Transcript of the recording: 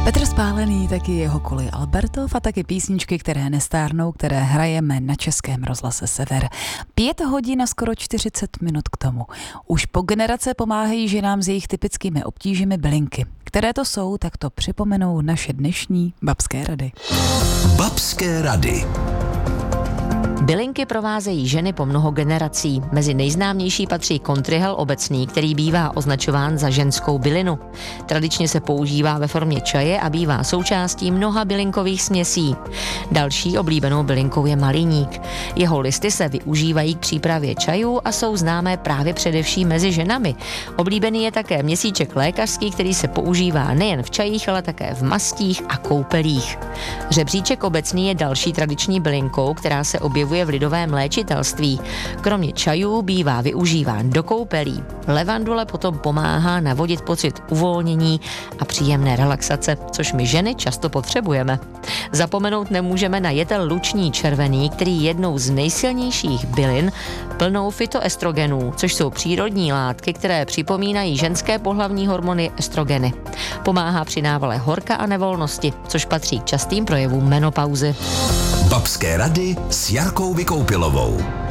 Petr Spálený, taky jeho Kuli Albertov a taky písničky, které nestárnou, které hrajeme na Českém rozhlase Sever. 5 hodin a skoro 40 minut k tomu. Už po generace pomáhají ženám s jejich typickými obtížemi bylinky. Které to jsou, tak to připomenou naše dnešní babské rady. Babské rady. Bylinky provázejí ženy po mnoho generací. Mezi nejznámější patří kontrihel obecný, který bývá označován za ženskou bylinu. Tradičně se používá ve formě čaje a bývá součástí mnoha bylinkových směsí. Další oblíbenou bylinkou je maliník. Jeho listy se využívají k přípravě čajů a jsou známé právě především mezi ženami. Oblíbený je také měsíček lékařský, který se používá nejen v čajích, ale také v mastích a koupelích. Řebříček obecný je další tradiční bylinkou, která se objevuje v lidovém léčitelství. Kromě čajů bývá využíván do koupelí. Levandule potom pomáhá navodit pocit uvolnění a příjemné relaxace, což my ženy často potřebujeme. Zapomenout nemůžeme na jetel luční červený, který je jednou z nejsilnějších bylin plnou fytoestrogenů, což jsou přírodní látky, které připomínají ženské pohlavní hormony estrogeny. Pomáhá při návale horka a nevolnosti, což patří k častým projevům menopauzy. Babské rady s Jarkou Vykoupilovou.